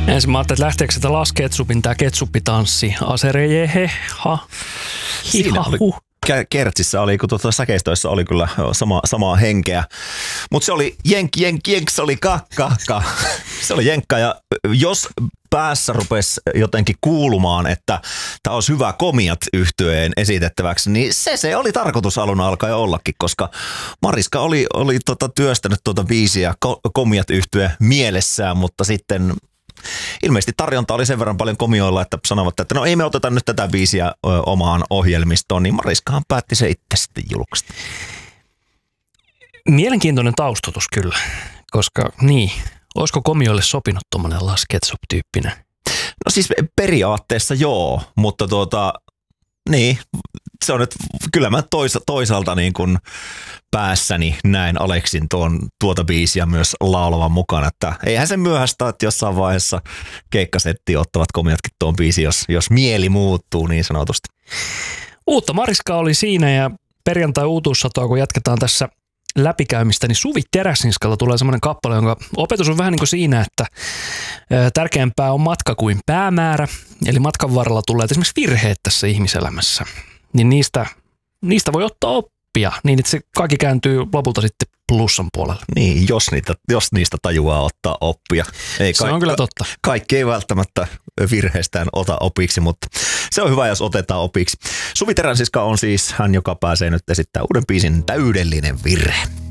Ensin mä ajattelin, että lähteekö sitä Las Ketsupin tää ketsuppitanssi. Aserejehe, ha, Siinä oli, Kertsissä oli, kun säkeistöissä oli kyllä samaa henkeä. Mutta se oli jenk, se oli ka. Se oli jenkka, ja jos päässä rupesi jotenkin kuulumaan, että tämä olisi hyvä Komiat -yhtyeen esitettäväksi, niin se oli tarkoitus alun alkaen ollakin, koska Mariska oli työstänyt tuota biisiä Komiat -yhtye mielessään, mutta sitten ilmeisesti tarjonta oli sen verran paljon komioilla, että sanovat, että no ei me oteta nyt tätä biisiä omaan ohjelmistoon, niin Mariskahan päätti se itse sitten julkaista. Mielenkiintoinen taustatus kyllä, koska niin, olisiko komioille sopinut tuommoinen Las Ketchup-tyyppinen? No siis periaatteessa joo, mutta niin, se on nyt, kyllä mä toisaalta niin kuin päässäni näin Aleksin tuota biisiä myös laulavan mukana, että eihän se myöhäistä, että jossain vaiheessa keikkasettiin ottavat komiatkin tuon biisin, jos mieli muuttuu niin sanotusti. Uutta Mariskaa oli siinä, ja perjantai-uutuussatoa, kun jatketaan tässä läpikäymistä, niin Suvi Teräsniskalla tulee semmoinen kappale, jonka opetus on vähän niin kuin siinä, että tärkeämpää on matka kuin päämäärä, eli matkan varrella tulee esimerkiksi virheet tässä ihmiselämässä, niin niistä voi ottaa oppia, niin että se kaikki kääntyy lopulta sitten plussan puolelle. Niin, jos niistä tajuaa ottaa oppia. Se on kyllä totta. Kaikki ei välttämättä virheistään ota opiksi, mutta se on hyvä, jos otetaan opiksi. Suvi Teräsniska on siis hän, joka pääsee nyt esittämään uuden biisin Täydellinen virhe.